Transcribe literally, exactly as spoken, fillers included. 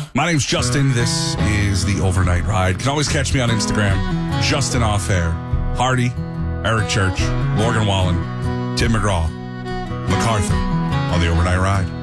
My name's Justin. This is the Overnight Ride. You can always catch me on Instagram, Justin Off Air. Hardy, Eric Church, Morgan Wallen, Tim McGraw, MacArthur on the Overnight Ride.